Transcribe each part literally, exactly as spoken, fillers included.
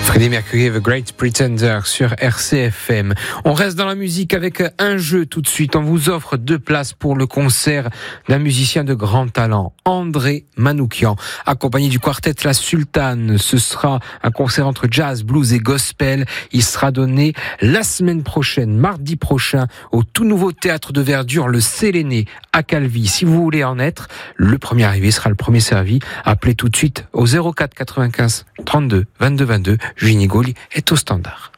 Freddie Mercury, The Great Pretender sur R C F M. On reste dans la musique avec un jeu tout de suite. On vous offre deux places pour le concert d'un musicien de grand talent, André Manoukian, accompagné du quartet La Sultane. Ce sera un concert entre jazz, blues et gospel. Il sera donné la semaine prochaine, mardi prochain, au tout nouveau théâtre de verdure, le Séléné, à Calvi. Si vous voulez en être, le premier arrivé sera le premier servi. Appelez tout de suite au zéro quatre quatre-vingt-quinze trente-deux vingt-deux vingt-deux. Julien Gaulle est au standard.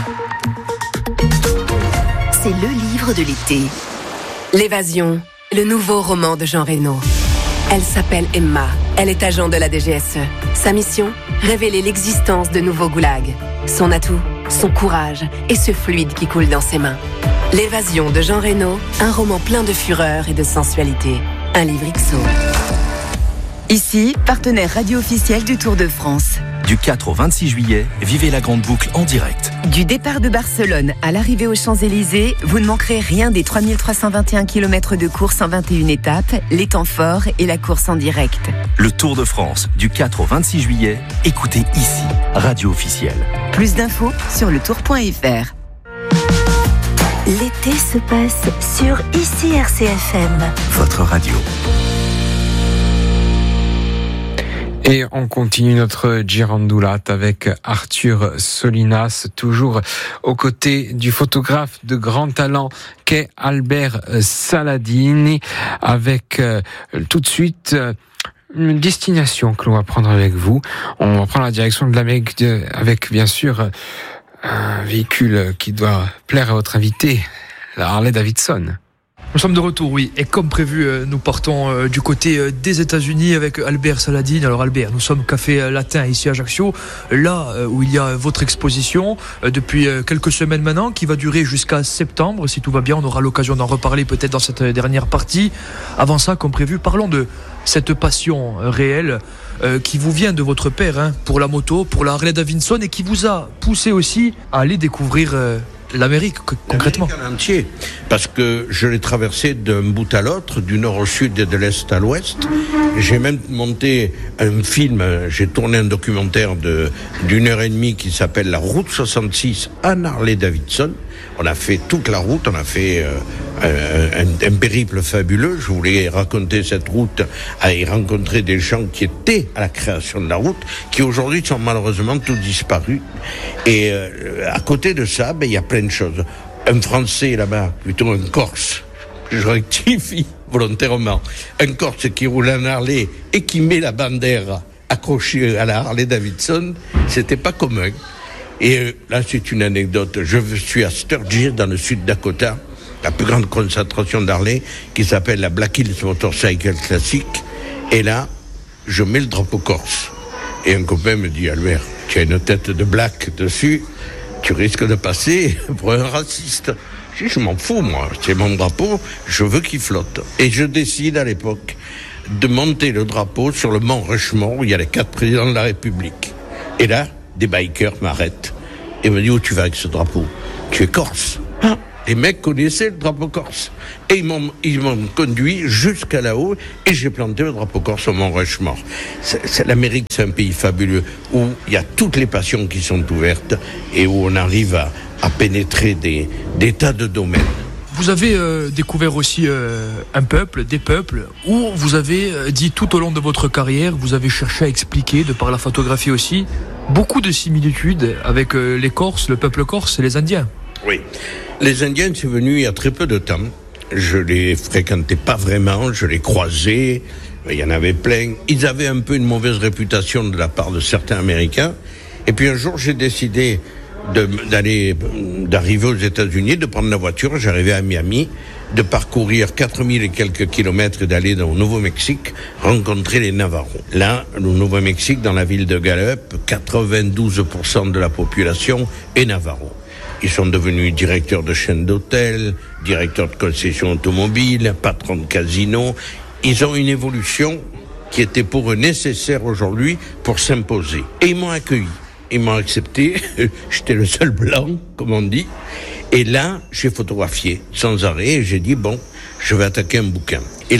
C'est le livre de l'été. L'évasion, le nouveau roman de Jean Reno. Elle s'appelle Emma. Elle est agent de la D G S E. Sa mission, révéler l'existence de nouveaux goulags. Son atout, son courage et ce fluide qui coule dans ses mains. L'évasion de Jean Reno, un roman plein de fureur et de sensualité. Un livre X O. Ici, partenaire radio officiel du Tour de France. Du quatre au vingt-six juillet, vivez la grande boucle en direct. Du départ de Barcelone à l'arrivée aux Champs-Élysées, vous ne manquerez rien des trois mille trois cent vingt et un kilomètres de course en vingt et une étapes, les temps forts et la course en direct. Le Tour de France, du quatre au vingt-six juillet, écoutez ici, radio officielle. Plus d'infos sur le tour point f r. L'été se passe sur Ici R C F M. Votre radio. Et on continue notre girandoulate avec Arthur Solinas, toujours aux côtés du photographe de grand talent qu'est Albert Saladini, avec euh, tout de suite euh, une destination que l'on va prendre avec vous. On va prendre la direction de l'Amérique de, avec bien sûr euh, un véhicule qui doit plaire à votre invité, la Harley Davidson. Nous sommes de retour, oui, et comme prévu, nous partons du côté des États-Unis avec Albert Saladin. Alors Albert, nous sommes Café Latin ici à Ajaccio, là où il y a votre exposition depuis quelques semaines maintenant, qui va durer jusqu'à septembre. Si tout va bien, on aura l'occasion d'en reparler peut-être dans cette dernière partie. Avant ça, comme prévu, parlons de cette passion réelle euh, qui vous vient de votre père, hein, pour la moto, pour la Harley Davidson, et qui vous a poussé aussi à aller découvrir euh, l'Amérique, concrètement. L'Amérique en entier, parce que je l'ai traversé d'un bout à l'autre, du nord au sud et de l'est à l'ouest. J'ai même monté un film, j'ai tourné un documentaire de, d'une heure et demie qui s'appelle La Route soixante-six en Harley Davidson. On a fait toute la route, on a fait euh, un, un périple fabuleux. Je voulais raconter cette route et rencontrer des gens qui étaient à la création de la route, qui aujourd'hui sont malheureusement tous disparus. Et euh, à côté de ça, ben, il y a plein de choses. Un Français là-bas, plutôt un Corse, je rectifie volontairement, un Corse qui roule en Harley et qui met la bandière accrochée à la Harley Davidson, c'était pas commun. Et euh, là, c'est une anecdote. Je suis à Sturgis, dans le sud Dakota, la plus grande concentration d'Harley, qui s'appelle la Black Hills Motorcycle Classic. Et là, je mets le drapeau corse. Et un copain me dit, Albert, tu as une tête de black dessus, tu risques de passer pour un raciste. Je dis, je m'en fous, moi. C'est mon drapeau, je veux qu'il flotte. Et je décide à l'époque de monter le drapeau sur le mont Rushmore, où il y a les quatre présidents de la République. Et là, des bikers m'arrêtent et me disent, où tu vas avec ce drapeau? Tu es corse. Ah. Les mecs connaissaient le drapeau corse. Et ils m'ont, ils m'ont conduit jusqu'à là-haut et j'ai planté le drapeau corse au Mont Rushmore. C'est, c'est, L'Amérique, c'est un pays fabuleux où il y a toutes les passions qui sont ouvertes et où on arrive à, à pénétrer des, des tas de domaines. Vous avez euh, découvert aussi euh, un peuple, des peuples, où vous avez euh, dit tout au long de votre carrière, vous avez cherché à expliquer, de par la photographie aussi, beaucoup de similitudes avec euh, les Corses, le peuple corse et les Indiens. Oui. Les Indiens, c'est venu il y a très peu de temps. Je les fréquentais pas vraiment, je les croisais, il y en avait plein. Ils avaient un peu une mauvaise réputation de la part de certains Américains. Et puis un jour, j'ai décidé de, d'aller, d'arriver aux États-Unis, de prendre la voiture, j'arrivais à Miami, de parcourir quatre mille et quelques kilomètres et d'aller dans le Nouveau-Mexique, rencontrer les Navajos. Là, le Nouveau-Mexique, dans la ville de Gallup, quatre-vingt-douze pour cent de la population est Navajo. Ils sont devenus directeurs de chaînes d'hôtels, directeurs de concessions automobiles, patrons de casinos. Ils ont une évolution qui était pour eux nécessaire aujourd'hui pour s'imposer. Et ils m'ont accueilli. Ils m'ont accepté. J'étais le seul blanc, comme on dit. Et là, j'ai photographié sans arrêt et j'ai dit, bon, je vais attaquer un bouquin. Et là,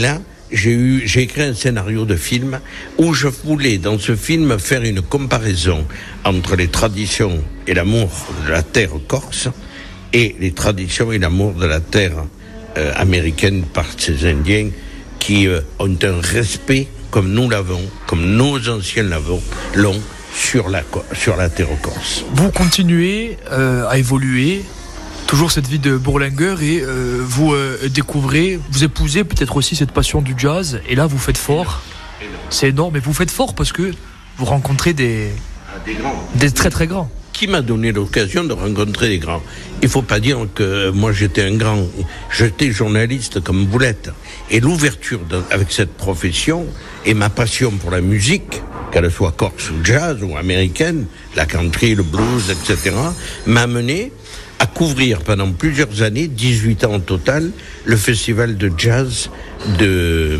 j'ai eu, j'ai écrit un scénario de film où je voulais, dans ce film, faire une comparaison entre les traditions et l'amour de la terre corse et les traditions et l'amour de la terre euh, américaine par ces Indiens qui euh, ont un respect comme nous l'avons, comme nos anciens l'avons, l'ont sur la, sur la terre corse. Vous continuez euh, à évoluer, toujours cette vie de bourlingueur, et euh, vous euh, découvrez, vous épousez peut-être aussi cette passion du jazz, et là vous faites fort. C'est énorme, mais vous faites fort parce que vous rencontrez des, des, grands. des très très grands. Qui m'a donné l'occasion de rencontrer des grands. Il faut pas dire que moi j'étais un grand, j'étais journaliste comme Boulette. Et l'ouverture de, avec cette profession et ma passion pour la musique, qu'elle soit corse ou jazz ou américaine, la country, le blues, et cetera, m'a mené à couvrir pendant plusieurs années, dix-huit ans au total, le festival de jazz de,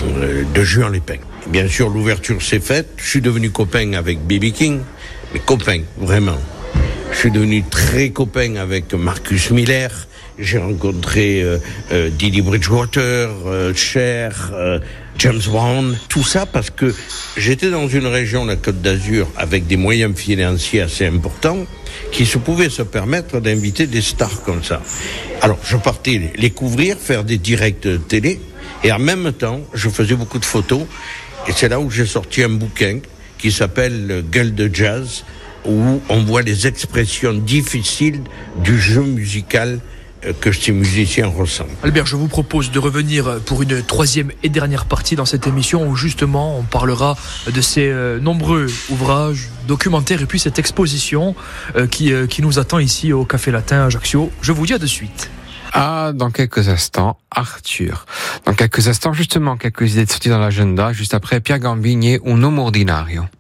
de Juan-les-Pins. Bien sûr, l'ouverture s'est faite, je suis devenu copain avec B B King, mais copain, vraiment. Je suis devenu très copain avec Marcus Miller, j'ai rencontré euh, euh, Didi Bridgewater, euh, Cher, euh, James Brown, tout ça parce que j'étais dans une région, la Côte d'Azur, avec des moyens financiers assez importants, qui se pouvaient se permettre d'inviter des stars comme ça. Alors, je partais les couvrir, faire des directs de télé, et en même temps, je faisais beaucoup de photos, et c'est là où j'ai sorti un bouquin qui s'appelle Gueule de Jazz, où on voit les expressions difficiles du jeu musical que ces musiciens ressentent. Albert, je vous propose de revenir pour une troisième et dernière partie dans cette émission où justement on parlera de ces euh, nombreux ouvrages, documentaires et puis cette exposition euh, qui, euh, qui nous attend ici au Café Latin à Ajaccio. Je vous dis à de suite. Ah, dans quelques instants, Arthur. Dans quelques instants, justement, quelques idées de sortie dans l'agenda, juste après Pierre Gambini, Un uomo ordinario.